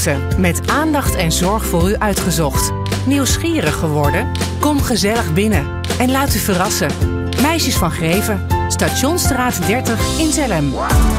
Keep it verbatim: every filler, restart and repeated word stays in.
Greven. Met aandacht en zorg voor u uitgezocht. Nieuwsgierig geworden? Kom gezellig binnen en laat u verrassen. Meisjes van Greven, Stationsstraat dertig in Zelhem.